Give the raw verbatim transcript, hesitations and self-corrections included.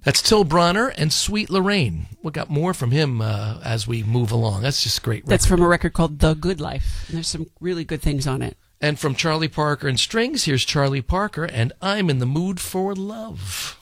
That's Till Bronner and Sweet Lorraine. We got more from him uh, as we move along. That's just great. Record. That's from a record called The Good Life. And there's some really good things on it. And from Charlie Parker and Strings, here's Charlie Parker and I'm in the Mood for Love.